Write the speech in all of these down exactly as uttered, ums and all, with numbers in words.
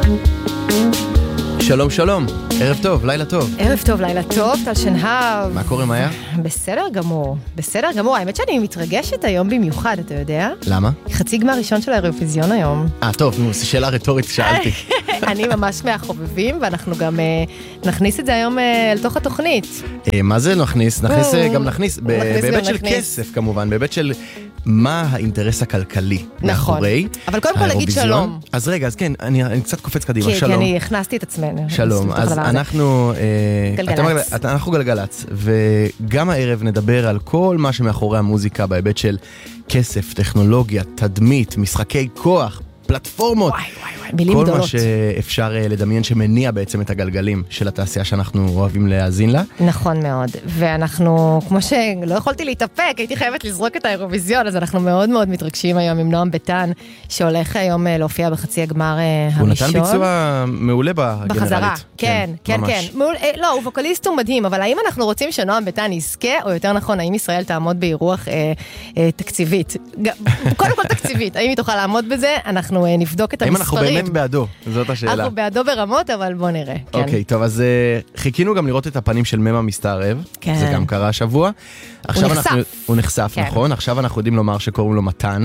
שלום שלום, ערב טוב, לילה טוב. ערב טוב, לילה טוב, טל שנהב. מה קורה, מאיה? בסדר גמור, בסדר גמור. האמת שאני מתרגשת היום במיוחד, אתה יודע? למה? חצי גמר ראשון של האירוויזיון היום. אה, טוב, נו, זו שאלה רטורית שאלתי. אני ממש מהחובבים, ואנחנו גם נכניס את זה היום לתוך התוכנית. מה זה נכניס? נכניס גם נכניס, בהיבט של כסף כמובן, בהיבט של מה האינטרס הכלכלי מאחורי. אבל קודם כל להגיד שלום. אז רגע, אז כן, אני קצת קופץ קדימה, שלום. כי אני הכנסתי את עצמנו. שלום, אז אנחנו גלגלץ. אנחנו גלגלץ, וגם הערב נדבר על כל מה שמאחורי המוזיקה בהיבט של כסף, טכנולוגיה, תדמית, משחקי כוח, פלטפורמות. וואי, וואי, וואי, מילים גדולות. כל מה שאפשר לדמיין שמניע בעצם את הגלגלים של התעשייה שאנחנו אוהבים להאזין לה. נכון מאוד. ואנחנו, כמו שלא יכולתי להתאפק, הייתי חייבת לזרוק את האירוויזיון, אז אנחנו מאוד מאוד מתרגשים היום עם נועם ביטן, שהולך היום להופיע בחצי הגמר הראשון. הוא נתן ביצוע מעולה בגנרלית. בחזרה, כן, כן, כן. לא, הוא ווקליסט הוא מדהים, אבל האם אנחנו רוצים שנועם ביטן יזכה, או יותר נכון, האם ישראל תעמוד באירוח תקציבית? קודם כל תקציבית, האם היא תוכל לעמוד בזה? אנחנו נבדוק את המספרים. האם אנחנו באמת בעדו? זאת השאלה. אנחנו בעדו ברמות, אבל בוא נראה. אוקיי, טוב, אז חיכינו גם לראות את הפנים של ממה מסתערב. זה גם קרה השבוע. הוא נחשף. הוא נחשף, נכון. עכשיו אנחנו יודעים לומר שקוראים לו מתן,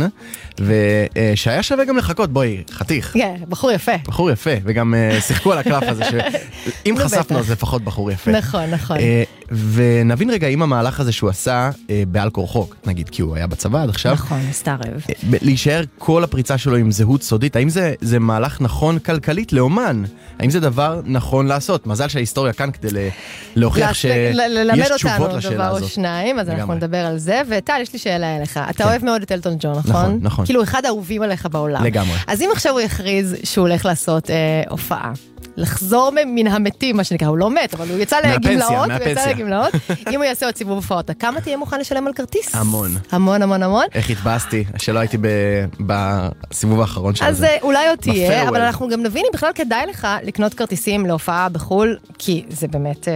ושהיה שווה גם לחכות, בואי, חתיך. כן, בחור יפה. בחור יפה, וגם שיחקו על הקלף הזה, שאם חשפנו אז לפחות בחור יפה. נכון, נכון. ונבין רגע אם המהלך הזה שהוא עשה בעל כורחו, נגיד, כי הוא היה בצבא עד עכשיו. נכון, מסתערב. להישאר כל הפריצה שלו עם זהות סודית, האם זה, זה מהלך נכון כלכלית לאומן? האם זה דבר נכון לעשות? מזל שההיסטוריה כאן כדי להוכיח שיש תשובות לשאלה הזאת. דבר או שניים, אז אנחנו נדבר על זה. וטל, יש לי שאלה אליך. אתה אוהב מאוד את אלטון ג'ון, נכון? נכון, נכון. כאילו אחד האהובים עליך בעולם. לגמרי. אז אם עכשיו הוא יכריז שהוא הולך לעשות הופעה, לחזור מן המתים, מה שנקרא, הוא לא מת, אבל הוא יצא לגמלאות, הוא יצא לגמלאות. אם הוא יעשה עוד סיבוב הופעות, כמה תהיה מוכן לשלם על כרטיס? המון. המון, המון, המון. איך התבאסתי, שלא הייתי בסיבוב האחרון של זה. אז אולי עוד תהיה, אבל אנחנו גם נבין אם בכלל כדאי לך לקנות כרטיסים להופעה בחול, כי זה באמת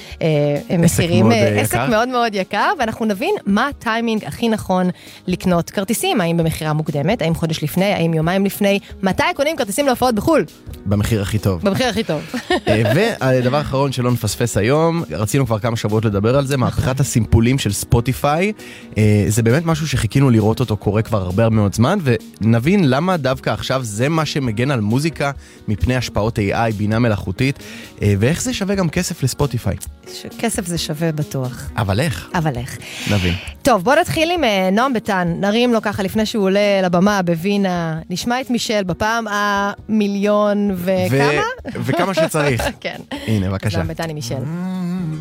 מחירים, עסק מאוד מאוד יקר, ואנחנו נבין מה הטיימינג הכי נכון לקנות כרטיסים, האם במחירה מוקדמת, האם חודש לפני, האם יומיים לפני, מתי קונים כרטיסים להופעות בחול? במחיר הכי טוב. במחיר הכי טוב. והדבר האחרון שלא נפספס היום, רצינו כבר כמה שבועות לדבר על זה, מהפכת הסימפולים של ספוטיפיי, זה באמת משהו שחיכינו לראות אותו קורה כבר הרבה מאוד זמן, ונבין למה דווקא עכשיו זה מה שמגן על מוזיקה מפני השפעות איי איי, בינה מלאכותית, ואיך זה שווה גם כסף לספוטיפיי. כסף זה שווה בטוח. אבל איך? אבל איך. נבין. טוב, בוא נתחיל עם נועם ביטן, נרים לו ככה לפני שהוא עולה לבמה בווינה, נשמע את מישל בפעם המיליון וכמה? וכמה שצריך. כן. הנה, בבקשה. נועם ביטן עם מישל.